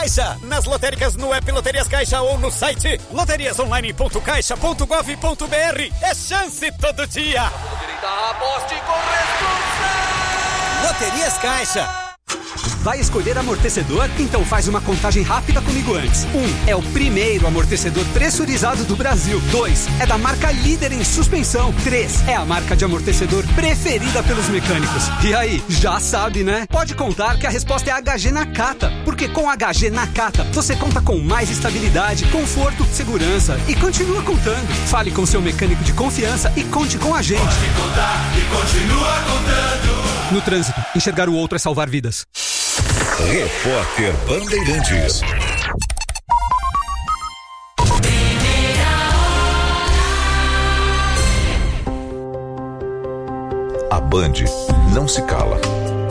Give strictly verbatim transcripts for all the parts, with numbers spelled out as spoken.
Caixa. Nas lotéricas, no app Loterias Caixa ou no site loterias online ponto caixa ponto gov ponto br. É chance todo dia. Aposte com responsabilidade. Loterias Caixa. Vai escolher amortecedor? Então faz uma contagem rápida comigo antes. Um, é o primeiro amortecedor pressurizado do Brasil. Dois, é da marca líder em suspensão. Três, é a marca de amortecedor preferida pelos mecânicos. E aí, já sabe, né? Pode contar que a resposta é H G Nakata. Porque com H G Nakata, você conta com mais estabilidade, conforto, segurança e continua contando. Fale com seu mecânico de confiança e conte com a gente. Pode contar e continua contando. No trânsito, enxergar o outro é salvar vidas. Repórter Bandeirantes. A Band não se cala.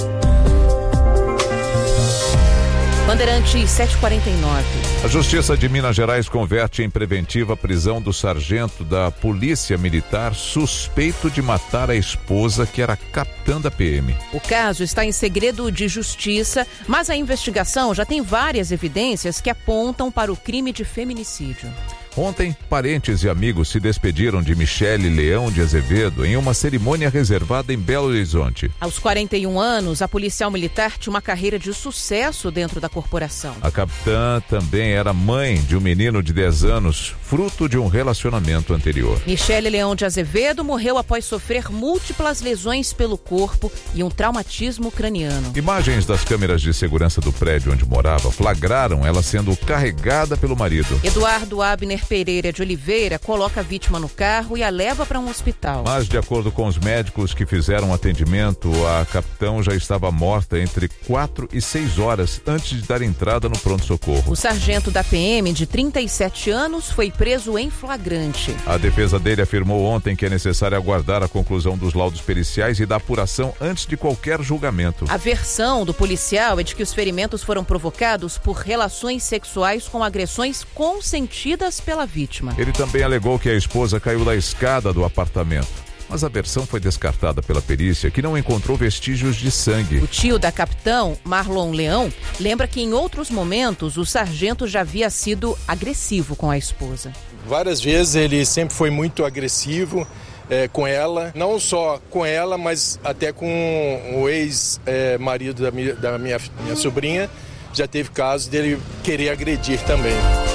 Bandeirantes sete e quarenta e nove. A Justiça de Minas Gerais converte em preventiva a prisão do sargento da Polícia Militar suspeito de matar a esposa, que era capitã da P M. O caso está em segredo de justiça, mas a investigação já tem várias evidências que apontam para o crime de feminicídio. Ontem, parentes e amigos se despediram de Michele Leão de Azevedo em uma cerimônia reservada em Belo Horizonte. Aos quarenta e um anos, a policial militar tinha uma carreira de sucesso dentro da corporação. A capitã também era mãe de um menino de dez anos, fruto de um relacionamento anterior. Michele Leão de Azevedo morreu após sofrer múltiplas lesões pelo corpo e um traumatismo craniano. Imagens das câmeras de segurança do prédio onde morava flagraram ela sendo carregada pelo marido. Eduardo Abner Pereira de Oliveira coloca a vítima no carro e a leva para um hospital. Mas, de acordo com os médicos que fizeram atendimento, a capitã já estava morta entre quatro e seis horas antes de dar entrada no pronto-socorro. O sargento da P M, de trinta e sete anos, foi preso em flagrante. A defesa dele afirmou ontem que é necessário aguardar a conclusão dos laudos periciais e da apuração antes de qualquer julgamento. A versão do policial é de que os ferimentos foram provocados por relações sexuais com agressões consentidas pela vítima. Ele também alegou que a esposa caiu da escada do apartamento, mas a versão foi descartada pela perícia, que não encontrou vestígios de sangue. O tio da capitão, Marlon Leão, lembra que em outros momentos o sargento já havia sido agressivo com a esposa. Várias vezes ele sempre foi muito agressivo é, com ela, não só com ela, mas até com o ex-marido da, minha, da minha, minha sobrinha. Já teve casos dele querer agredir também.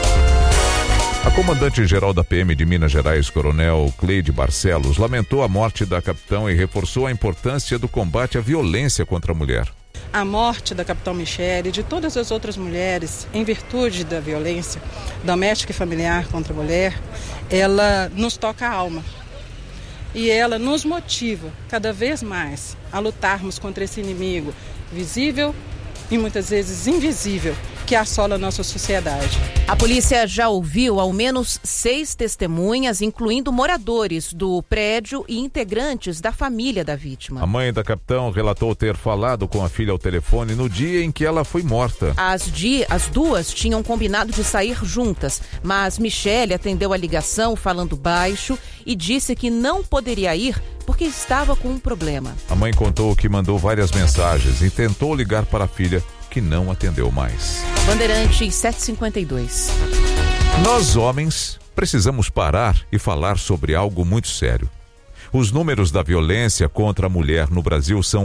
A comandante-geral da P M de Minas Gerais, coronel Cleide Barcelos, lamentou a morte da capitã e reforçou a importância do combate à violência contra a mulher. A morte da capitã Michele e de todas as outras mulheres, em virtude da violência doméstica e familiar contra a mulher, ela nos toca a alma. E ela nos motiva cada vez mais a lutarmos contra esse inimigo visível e muitas vezes invisível que assola a nossa sociedade. A polícia já ouviu ao menos seis testemunhas, incluindo moradores do prédio e integrantes da família da vítima. A mãe da capitã relatou ter falado com a filha ao telefone no dia em que ela foi morta. As, di- as duas tinham combinado de sair juntas, mas Michele atendeu a ligação falando baixo e disse que não poderia ir porque estava com um problema. A mãe contou que mandou várias mensagens e tentou ligar para a filha, que não atendeu mais. Bandeirantes sete e cinquenta e dois. Nós, homens, precisamos parar e falar sobre algo muito sério. Os números da violência contra a mulher no Brasil são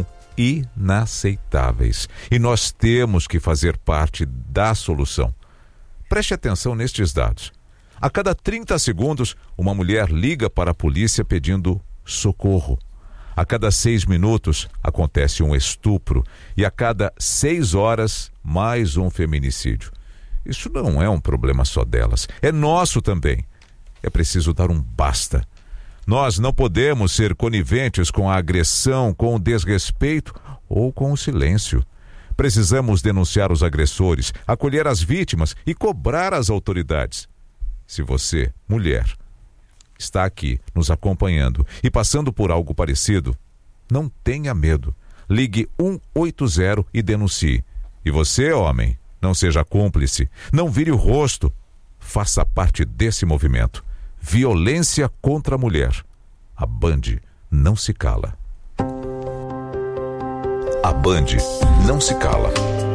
inaceitáveis e nós temos que fazer parte da solução. Preste atenção nestes dados. A cada trinta segundos, uma mulher liga para a polícia pedindo socorro. A cada seis minutos acontece um estupro e a cada seis horas mais um feminicídio. Isso não é um problema só delas, é nosso também. É preciso dar um basta. Nós não podemos ser coniventes com a agressão, com o desrespeito ou com o silêncio. Precisamos denunciar os agressores, acolher as vítimas e cobrar as autoridades. Se você, mulher, está aqui nos acompanhando e passando por algo parecido, não tenha medo. Ligue um oito zero e denuncie. E você, homem, não seja cúmplice, não vire o rosto. Faça parte desse movimento. Violência contra a mulher. A Band não se cala. A Band não se cala.